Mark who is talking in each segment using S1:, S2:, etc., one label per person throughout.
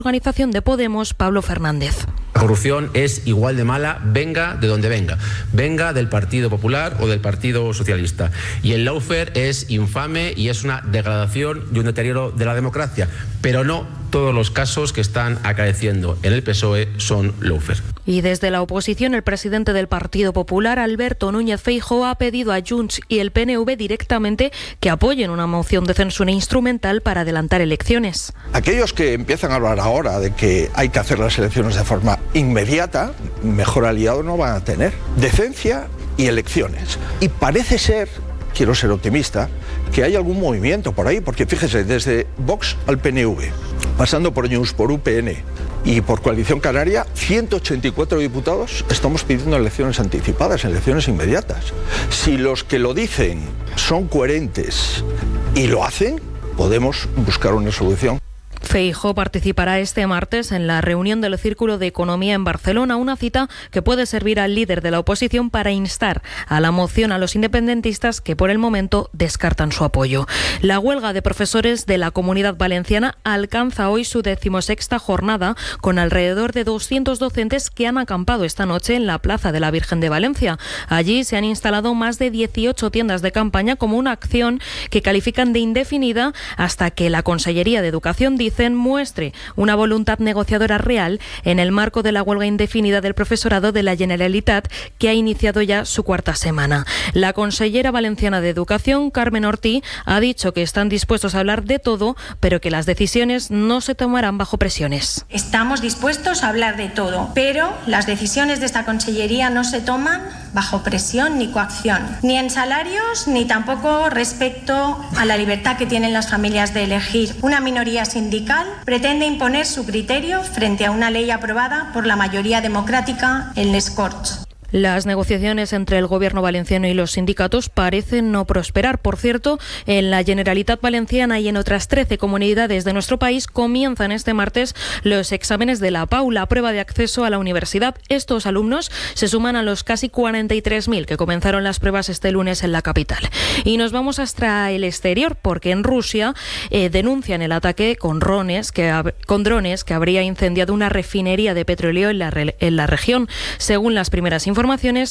S1: organización de Podemos, Pablo Fernández.
S2: La corrupción es igual de mala, venga de donde venga. Venga del Partido Popular o del Partido Socialista. Y el lawfare es infame y es una degradación y un deterioro de la democracia. Pero no todos los casos que están acaeciendo en el PSOE son lawfare.
S1: Y desde la oposición, el presidente del Partido Popular, Alberto Núñez Feijóo, ha pedido a Junts y el PNV directamente que apoyen una moción de censura instrumental para adelantar elecciones.
S3: Aquellos que empiezan a hablar ahora de que hay que hacer las elecciones de forma inmediata, mejor aliado no van a tener. Decencia y elecciones. Y parece ser, quiero ser optimista, que hay algún movimiento por ahí, porque fíjese, desde Vox al PNV, pasando por Junts, por UPN y por Coalición Canaria, 184 diputados estamos pidiendo elecciones anticipadas, elecciones inmediatas. Si los que lo dicen son coherentes y lo hacen, podemos buscar una solución.
S1: Feijóo participará este martes en la reunión del Círculo de Economía en Barcelona, una cita que puede servir al líder de la oposición para instar a la moción a los independentistas que por el momento descartan su apoyo. La huelga de profesores de la Comunidad Valenciana alcanza hoy su 16ª jornada, con alrededor de 200 docentes que han acampado esta noche en la Plaza de la Virgen de Valencia. Allí se han instalado más de 18 tiendas de campaña como una acción que califican de indefinida hasta que la Consellería de Educación muestre una voluntad negociadora real en el marco de la huelga indefinida del profesorado de la Generalitat, que ha iniciado ya su 4ª semana. La consellera valenciana de Educación, Carmen Ortí, ha dicho que están dispuestos a hablar de todo, pero que las decisiones no se tomarán bajo presiones.
S4: Estamos dispuestos a hablar de todo, pero las decisiones de esta consellería no se toman bajo presión ni coacción, ni en salarios, ni tampoco respecto a la libertad que tienen las familias de elegir. Una minoría sindical pretende imponer su criterio frente a una ley aprobada por la mayoría democrática en les Corts.
S1: Las negociaciones entre el Gobierno valenciano y los sindicatos parecen no prosperar. Por cierto, en la Generalitat Valenciana y en otras 13 comunidades de nuestro país comienzan este martes los exámenes de la PAU, la prueba de acceso a la universidad. Estos alumnos se suman a los casi 43.000 que comenzaron las pruebas este lunes en la capital. Y nos vamos hasta el exterior, porque en Rusia denuncian el ataque con drones que habría incendiado una refinería de petróleo en la región. Según las primeras informaciones,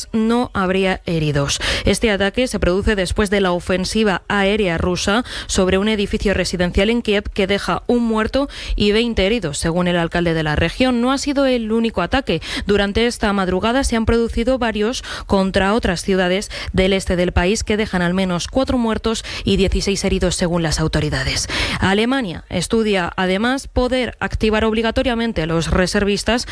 S1: no habría heridos. Este ataque se produce después de la ofensiva aérea rusa sobre un edificio residencial en Kiev que deja un muerto y 20 heridos, según el alcalde de la región. No ha sido el único ataque. Durante esta madrugada se han producido varios contra otras ciudades del este del país que dejan al menos 4 muertos y 16 heridos, según las autoridades. Alemania estudia además poder activar obligatoriamente a los reservistas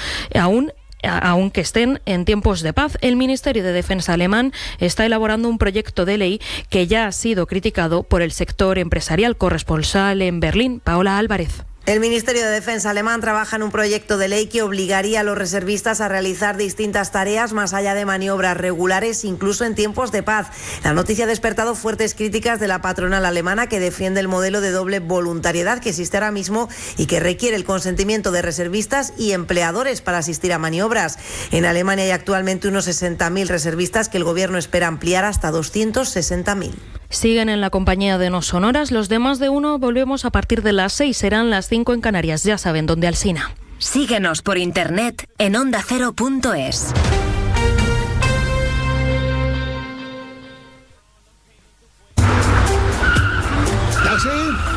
S1: aunque estén en tiempos de paz. El Ministerio de Defensa alemán está elaborando un proyecto de ley que ya ha sido criticado por el sector empresarial. Corresponsal en Berlín, Paola Álvarez.
S5: El Ministerio de Defensa alemán trabaja en un proyecto de ley que obligaría a los reservistas a realizar distintas tareas más allá de maniobras regulares, incluso en tiempos de paz. La noticia ha despertado fuertes críticas de la patronal alemana, que defiende el modelo de doble voluntariedad que existe ahora mismo y que requiere el consentimiento de reservistas y empleadores para asistir a maniobras. En Alemania hay actualmente unos 60.000 reservistas que el gobierno espera ampliar hasta 260.000.
S1: Siguen en la compañía de No Sonoras. Los de Más de Uno volvemos a partir de las 6. Serán las 5 en Canarias. Ya saben dónde, Alsina.
S6: Síguenos por internet en ondacero.es.
S7: ¿Taxi?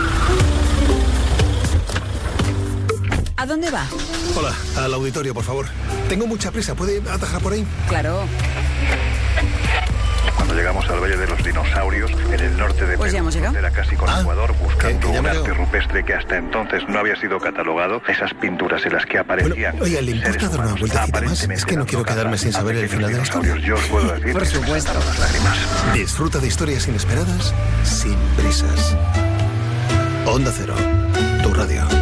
S8: ¿A dónde va?
S7: Hola, al auditorio, por favor. Tengo mucha prisa. ¿Puede atajar por ahí?
S8: Claro.
S9: Cuando llegamos al Valle de los Dinosaurios, en el norte de
S8: Perú,
S9: era casi con Ecuador, buscando
S7: un
S9: arte rupestre que hasta entonces no había sido catalogado. Esas pinturas en las que aparecían...
S7: Bueno, oye, ¿le importa dar una vueltecita más? Es que no quiero quedarme sin saber el final de la historia.
S9: Yo os puedo decir
S8: por supuesto.
S9: Las lágrimas.
S7: Disfruta de historias inesperadas sin prisas. Onda Cero, tu radio.